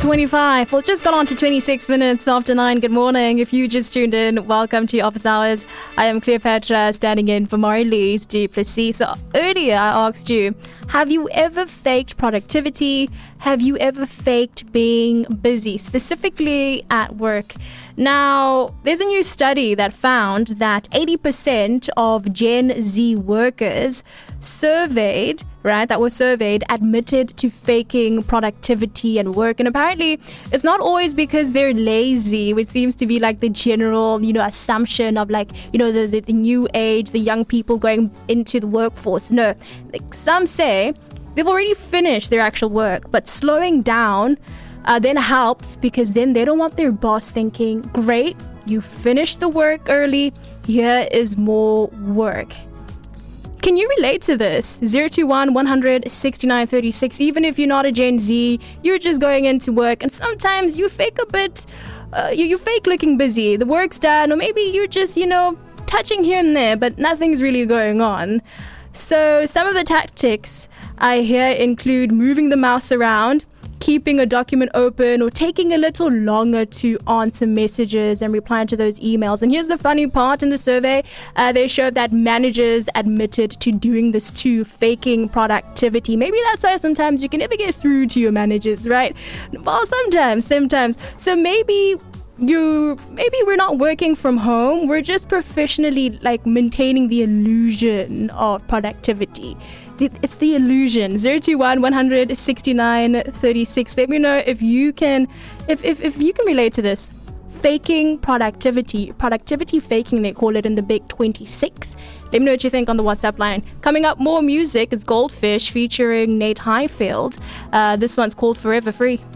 25. Well, just got on to 26 minutes after 9. Good morning. If you just tuned in, welcome to Office Hours. I am Cleopatra, standing in for Marlies du Plessis. So earlier I asked you, have you ever faked productivity? Have you ever faked being busy, specifically at work? Now, there's a new study that found that 80% of Gen Z workers that were surveyed admitted to faking productivity and work. And apparently, it's not always because they're lazy, which seems to be like the general, assumption of the new age, the young people going into the workforce. No, some say they've already finished their actual work, but slowing down then helps, because then they don't want their boss thinking, great, you finished the work early, here is more work. Can you relate to this? 021 100 69 36. Even if you're not a Gen Z, you're just going into work, and sometimes you fake a bit, you fake looking busy. The work's done, or maybe you're just, touching here and there, but nothing's really going on. So some of the tactics I hear include moving the mouse around, keeping a document open, or taking a little longer to answer messages and reply to those emails. And here's the funny part: in the survey, they showed that managers admitted to doing this too, faking productivity. Maybe that's why sometimes you can never get through to your managers, right? Well, sometimes. So maybe we're not working from home. We're just professionally maintaining the illusion of productivity. It's the illusion. 021 100 69 36. Let me know if you can relate to this. Faking productivity faking, they call it in the Big 26. Let me know what you think on the WhatsApp line. Coming up, more music. It's Goldfish featuring Nate Highfield. This one's called Forever Free.